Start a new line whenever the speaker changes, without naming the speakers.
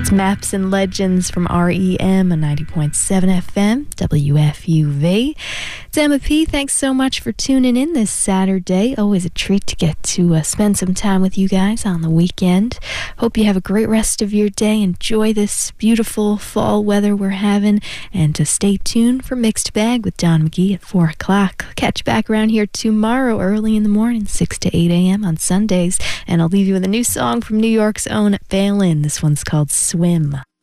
Maps and Legends from REM on 90.7 FM, WFUV. It's Emma P. Thanks so much for tuning in this Saturday. Always a treat to get to spend some time with you guys on the weekend. Hope you have a great rest of your day. Enjoy this beautiful fall weather we're having. And to stay tuned for Mixed Bag with Don McGee at 4 o'clock. Catch you back around here tomorrow early in the morning, 6 to 8 a.m. on Sundays. And I'll leave you with a new song from New York's own Phelan. This one's called Swim.